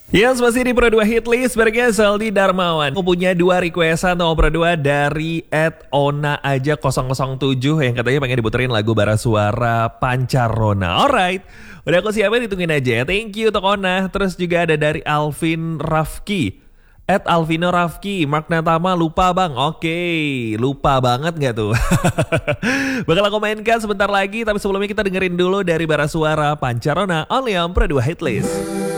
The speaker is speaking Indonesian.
Yes, masih di Pro 2 Hitlist barengnya Zaldi Darmawan. Aku punya 2 requestan nomor Pro 2 dari @ona_aja007 yang katanya pengen diputerin lagu bara suara Pancarona. Alright, udah aku siapin, hitungin aja ya. Thank you untuk Ona. Terus juga ada dari Alvin Rafki. Alvino Rafki, Mark Natama, lupa bang. Oke, lupa banget gak tuh? Bakal aku mainkan sebentar lagi, tapi sebelumnya kita dengerin dulu dari bara suara Pancarona only on Pro 2 Hitlist.